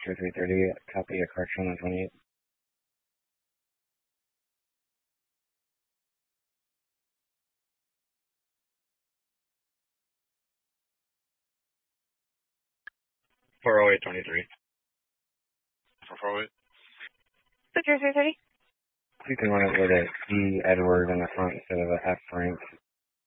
Victor 330, copy a correction on 28. $408.23. For 408. Victor 330. You can run it with a E Edward in the front instead of a F Frank.